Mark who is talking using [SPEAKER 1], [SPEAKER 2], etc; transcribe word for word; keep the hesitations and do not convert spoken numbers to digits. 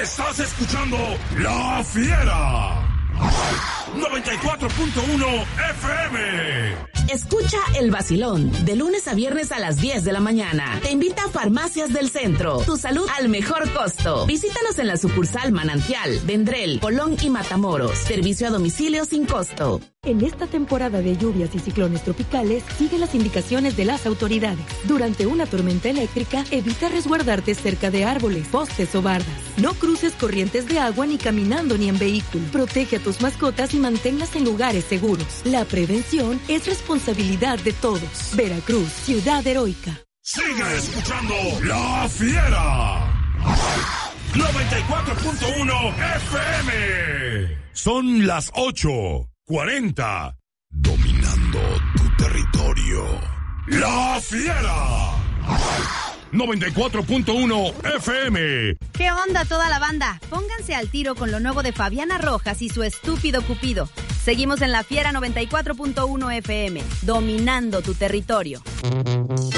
[SPEAKER 1] Estás escuchando La Fiera. noventa y cuatro punto uno F M.
[SPEAKER 2] Escucha El Vacilón, de lunes a viernes a las diez de la mañana. Te invita a Farmacias del Centro, tu salud al mejor costo. Visítanos en la sucursal Manantial, Vendrell, Colón y Matamoros. Servicio a domicilio sin costo.
[SPEAKER 3] En esta temporada de lluvias y ciclones tropicales, sigue las indicaciones de las autoridades. Durante una tormenta eléctrica, evita resguardarte cerca de árboles, postes o bardas. No cruces corrientes de agua ni caminando ni en vehículo. Protege a tus mascotas y manténlas en lugares seguros. La prevención es responsabilidad de todos. Veracruz, ciudad heroica.
[SPEAKER 1] Sigue escuchando La Fiera. noventa y cuatro punto uno F M. Son las ocho cuarenta. Dominando tu territorio. La Fiera. noventa y cuatro punto uno F M.
[SPEAKER 4] ¿Qué onda toda la banda? Pónganse al tiro con lo nuevo de Fabiana Rojas y su estúpido Cupido. Seguimos en La Fiera noventa y cuatro punto uno F M, dominando tu territorio.